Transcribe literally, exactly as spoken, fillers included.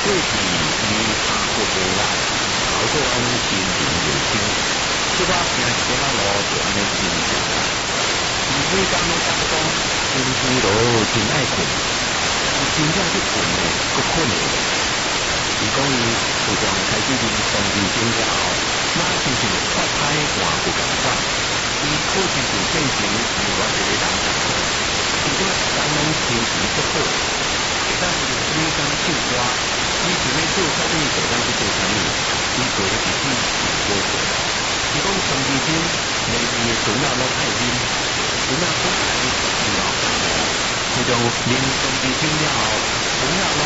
过去伊拍过无力，跑过安尼心情就伤，即我行一条路就安尼真正啦。伊每工拢讲讲，天气落真爱困，但是真正去困诶，佫困袂落。伊讲伊自从开始啉双皮精了后，马亲像发歹换不共款，伊好亲像变成另外一个人共款，伊个人拢心情足好。会当每工唱歌，以前咧做啥物就当去做啥物，伊做咧自己是好做。伊讲双皮精，每年诶船仔拢爱啉，船仔不爱是老干的，自从啉双皮精了后，船仔拢